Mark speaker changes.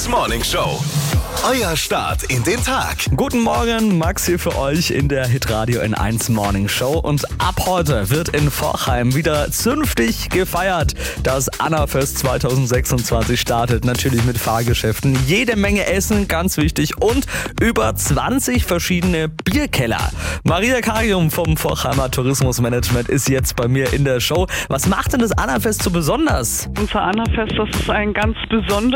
Speaker 1: 1 Morning Show. Euer Start in den Tag.
Speaker 2: Guten Morgen, Max hier für euch in der Hitradio N1 Morning Show. Und ab heute wird in Forchheim wieder zünftig gefeiert. Das Annafest 2026 startet natürlich mit Fahrgeschäften, jede Menge Essen, ganz wichtig, und über 20 verschiedene Bierkeller. Maria Karium vom Forchheimer Tourismusmanagement ist jetzt bei mir in der Show. Was macht denn das Annafest so besonders?
Speaker 3: Unser Annafest, das ist ein ganz besonderes